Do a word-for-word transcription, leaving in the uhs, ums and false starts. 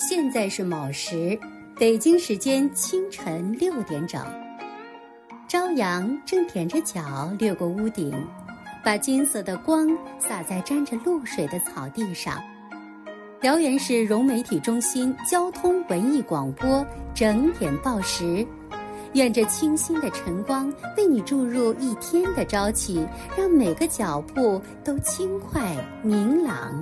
现在是卯时，北京时间清晨六点整。朝阳正踮着脚掠过屋顶，把金色的光洒在沾着露水的草地上。辽源市融媒体中心交通文艺广播整点报时，愿这清新的晨光为你注入一天的朝气，让每个脚步都轻快明朗。